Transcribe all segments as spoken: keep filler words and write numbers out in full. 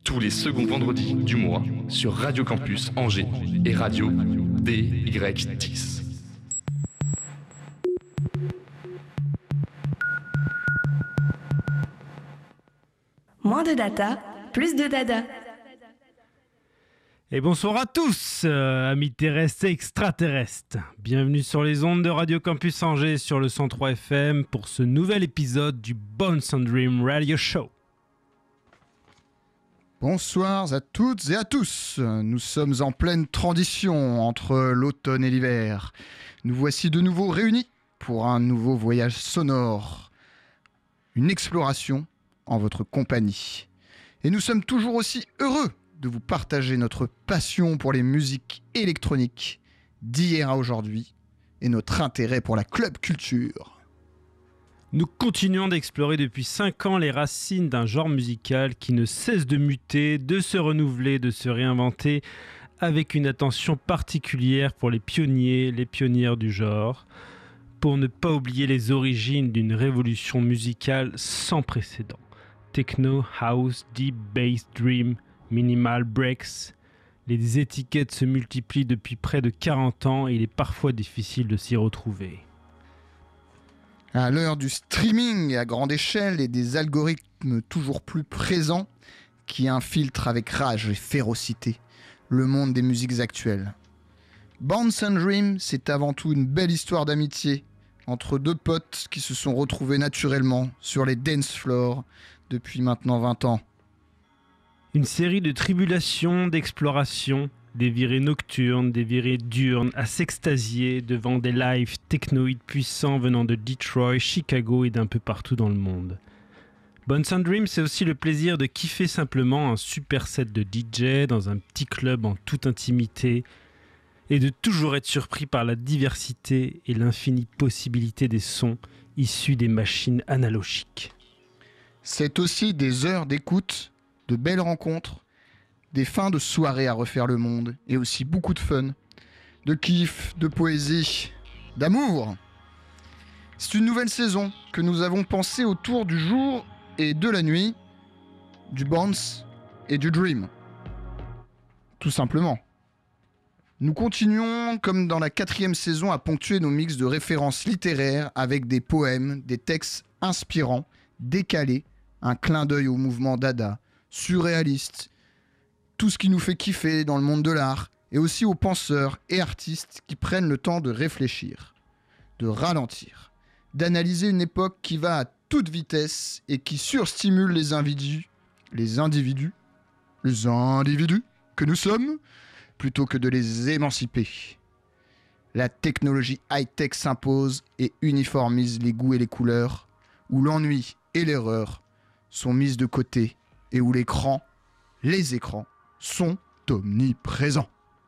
tous les seconds vendredis du mois sur Radio Campus Angers et Radio D Y dix. Moins de data, plus de dada. Et bonsoir à tous, euh, amis terrestres et extraterrestres. Bienvenue sur les ondes de Radio Campus Angers sur le cent trois F M pour ce nouvel épisode du Bones and Dream Radio Show. Bonsoir à toutes et à tous. Nous sommes en pleine transition entre l'automne et l'hiver. Nous voici de nouveau réunis pour un nouveau voyage sonore. Une exploration en votre compagnie. Et nous sommes toujours aussi heureux de vous partager notre passion pour les musiques électroniques d'hier à aujourd'hui et notre intérêt pour la club culture. Nous continuons d'explorer depuis cinq ans les racines d'un genre musical qui ne cesse de muter, de se renouveler, de se réinventer, avec une attention particulière pour les pionniers, les pionnières du genre, pour ne pas oublier les origines d'une révolution musicale sans précédent. Techno, house, deep bass, dream, minimal, breaks. Les étiquettes se multiplient depuis près de quarante ans et il est parfois difficile de s'y retrouver. À l'heure du streaming à grande échelle et des algorithmes toujours plus présents qui infiltrent avec rage et férocité le monde des musiques actuelles. Bones and Dream, c'est avant tout une belle histoire d'amitié entre deux potes qui se sont retrouvés naturellement sur les dance floors depuis maintenant vingt ans. Une série de tribulations, d'explorations, des virées nocturnes, des virées diurnes, à s'extasier devant des lives technoïdes puissants venant de Detroit, Chicago et d'un peu partout dans le monde. Bones and Dream, c'est aussi le plaisir de kiffer simplement un super set de D J dans un petit club en toute intimité et de toujours être surpris par la diversité et l'infinie possibilité des sons issus des machines analogiques. C'est aussi des heures d'écoute, de belles rencontres, des fins de soirée à refaire le monde et aussi beaucoup de fun, de kiff, de poésie, d'amour. C'est une nouvelle saison que nous avons pensée autour du jour et de la nuit, du bounce et du dream. Tout simplement. Nous continuons, comme dans la quatrième saison, à ponctuer nos mix de références littéraires avec des poèmes, des textes inspirants, décalés, un clin d'œil au mouvement Dada, surréaliste, tout ce qui nous fait kiffer dans le monde de l'art, et aussi aux penseurs et artistes qui prennent le temps de réfléchir, de ralentir, d'analyser une époque qui va à toute vitesse et qui surstimule les individus, les individus, les individus que nous sommes, plutôt que de les émanciper. La technologie high-tech s'impose et uniformise les goûts et les couleurs, où l'ennui et l'erreur sont mises de côté et où l'écran, les écrans, sont omniprésents.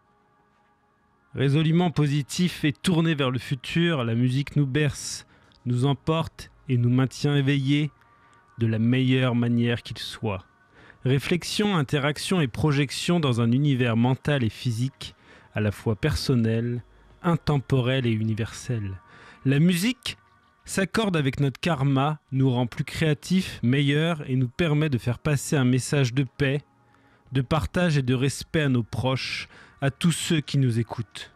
Résolument positif et tourné vers le futur, la musique nous berce, nous emporte et nous maintient éveillés de la meilleure manière qu'il soit. Réflexion, interaction et projection dans un univers mental et physique, à la fois personnel, intemporel et universel. La musique s'accorde avec notre karma, nous rend plus créatifs, meilleurs et nous permet de faire passer un message de paix, de partage et de respect à nos proches, à tous ceux qui nous écoutent.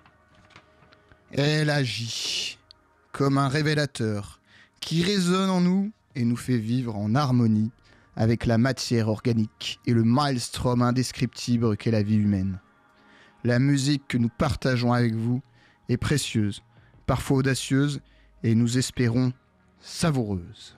Elle agit comme un révélateur qui résonne en nous et nous fait vivre en harmonie avec la matière organique et le maelstrom indescriptible qu'est la vie humaine. La musique que nous partageons avec vous est précieuse, parfois audacieuse et nous espérons savoureuse.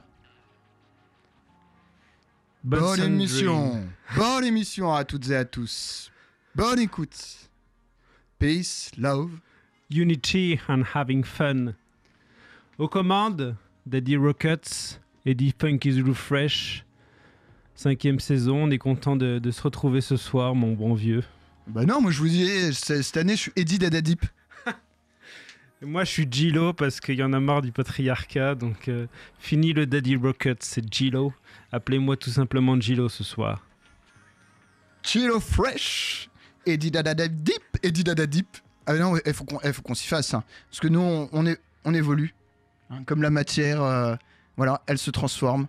Bonne émission, bonne émission à toutes et à tous. Bonne écoute. Peace, love, Unity and having fun. Aux commandes, Daddy Rockets, Eddie Funky Zulu Fresh. Cinquième saison, on est content de, de se retrouver ce soir, mon bon vieux. Bah non, moi je vous dis, cette année je suis Eddie Dada Deep. Moi, je suis Gilo parce qu'il y en a marre du patriarcat. Donc, euh, fini le Daddy Rocket, c'est Gilo. Appelez-moi tout simplement Gilo ce soir. Gilo Fresh, Eddie Dada Deep, Eddie Dada Deep. Ah non, il faut qu'on, il faut qu'on s'y fasse. Hein, parce que nous, on, on, est, on évolue. Hein, comme la matière, euh, voilà, elle se transforme.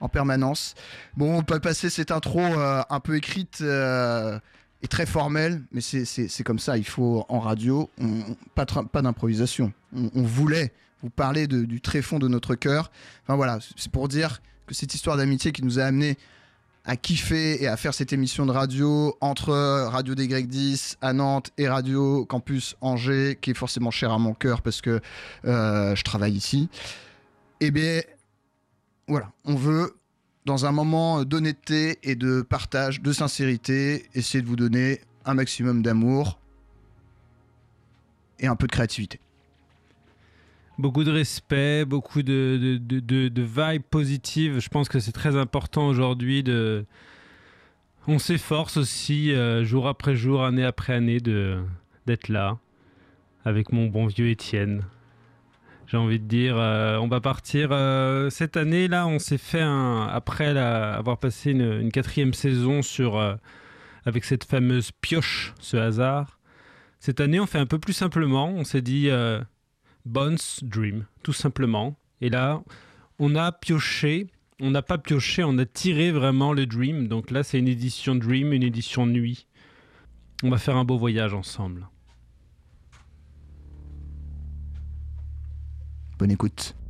en permanence. Bon, on peut passer cette intro euh, un peu écrite euh, et très formelle, mais c'est, c'est, c'est comme ça, il faut en radio, on, pas, tra- pas d'improvisation. On, on voulait vous parler de, du tréfonds de notre cœur. Enfin voilà, c'est pour dire que cette histoire d'amitié qui nous a amené à kiffer et à faire cette émission de radio entre Radio D Y dix à Nantes et Radio Campus Angers, qui est forcément chère à mon cœur parce que euh, je travaille ici. Eh bien, voilà, on veut, dans un moment d'honnêteté et de partage, de sincérité, essayer de vous donner un maximum d'amour et un peu de créativité. Beaucoup de respect, beaucoup de, de, de, de, de vibes positives. Je pense que c'est très important aujourd'hui. De... On s'efforce aussi, euh, jour après jour, année après année, de, d'être là, avec mon bon vieux Étienne. J'ai envie de dire, euh, on va partir euh, cette année. Là, on s'est fait, un, après la, avoir passé une, une quatrième saison sur, euh, avec cette fameuse pioche, ce hasard. Cette année, on fait un peu plus simplement. On s'est dit... Euh, Bones Dream, tout simplement. Et là, on a pioché, on n'a pas pioché, on a tiré vraiment le Dream. Donc là, c'est une édition Dream, une édition Nuit. On va faire un beau voyage ensemble. Bonne écoute.